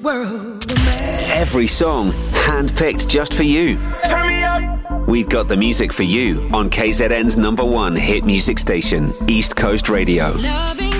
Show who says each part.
Speaker 1: world.
Speaker 2: Every song handpicked just for you.
Speaker 1: Turn me up.
Speaker 2: We've got the music for you on KZN's #1 hit music station, East Coast Radio.
Speaker 3: Loving